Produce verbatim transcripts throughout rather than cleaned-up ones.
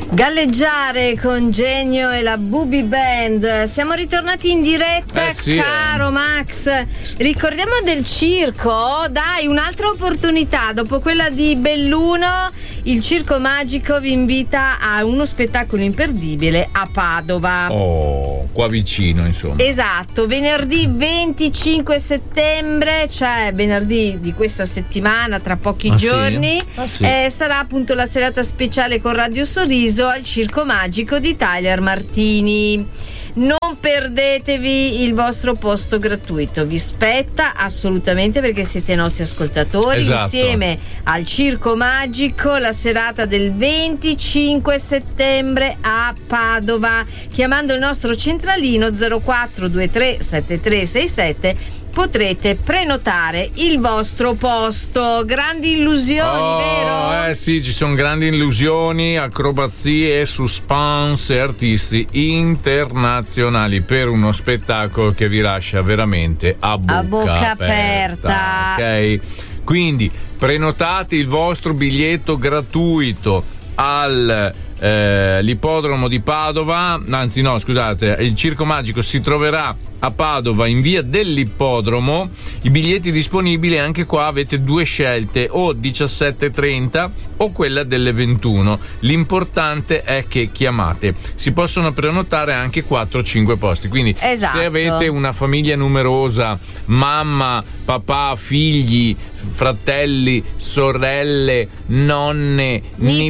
Galleggiare con Genio e la Bubi Band. Siamo ritornati in diretta, eh sì, caro eh. Max. Ricordiamo del circo, dai, un'altra opportunità. Dopo quella di Belluno, il Circo Magico vi invita a uno spettacolo imperdibile a Padova. Oh, qua vicino, insomma. Esatto, venerdì venticinque settembre, cioè venerdì di questa settimana, tra pochi ah, giorni, sì? Ah, sì. eh, sarà appunto la serata speciale con Radio Sorriso al Circo Magico di Tyler Martini. Non perdetevi il vostro posto gratuito, vi spetta assolutamente perché siete nostri ascoltatori. Esatto. Insieme al Circo Magico la serata del venticinque settembre a Padova. Chiamando il nostro centralino zero quattro due tre sette tre sei sette potrete prenotare il vostro posto. Grandi illusioni, oh, vero? Eh sì, ci sono grandi illusioni, acrobazie, suspense e artisti internazionali per uno spettacolo che vi lascia veramente a bocca, a bocca aperta. aperta. Ok? Quindi prenotate il vostro biglietto gratuito al eh, l'ippodromo di Padova, anzi no scusate, il Circo Magico si troverà a Padova in via dell'ippodromo. I biglietti disponibili anche qua avete due scelte, o diciassette e trenta o quella delle ventuno. L'importante è che chiamate. Si possono prenotare anche quattro cinque posti, quindi esatto. Se avete una famiglia numerosa, mamma, papà, figli, fratelli, sorelle, nonne,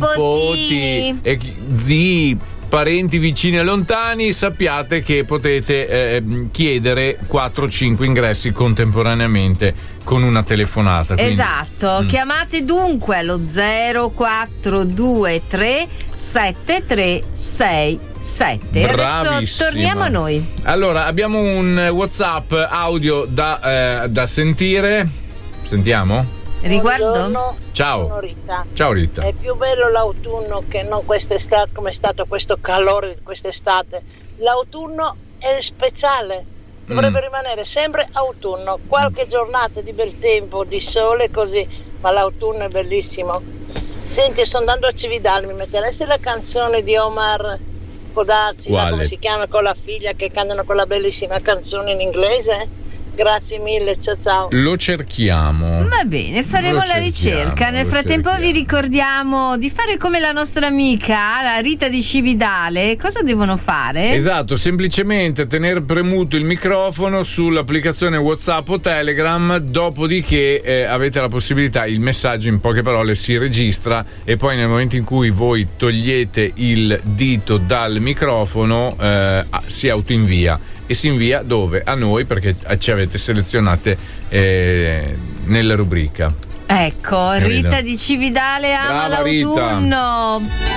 Nipotini. nipoti, e zii, parenti vicini e lontani, sappiate che potete eh, chiedere quattro cinque ingressi contemporaneamente con una telefonata. Quindi, esatto, mm. chiamate dunque allo zero quattro due tre sette tre sei sette. Adesso torniamo a noi. Allora, abbiamo un WhatsApp audio da, eh, da sentire. Sentiamo? Riguardo? Buongiorno, Ciao. sono Rita. Ciao Rita. È più bello l'autunno che non quest'estate, come è stato questo calore di quest'estate. L'autunno è speciale, dovrebbe mm. rimanere sempre autunno. Qualche giornata di bel tempo, di sole così, ma l'autunno è bellissimo. Senti, sto andando a Cividale, mi metteresti la canzone di Omar Codazzi, là, come si chiama, con la figlia che cantano quella bellissima canzone in inglese? Grazie mille, ciao ciao. Lo cerchiamo. Va bene, faremo Lo la cerchiamo, ricerca. Nel frattempo cerchiamo. vi ricordiamo di fare come la nostra amica, la Rita di Cividale. Cosa devono fare? Esatto, semplicemente tenere premuto il microfono sull'applicazione WhatsApp o Telegram, dopodiché eh, avete la possibilità, il messaggio in poche parole si registra e poi nel momento in cui voi togliete il dito dal microfono eh, si autoinvia. E si invia dove? A noi, perché ci avete selezionate eh, nella rubrica. Ecco, Capito? Rita di Cividale ama Brava, l'autunno. Rita.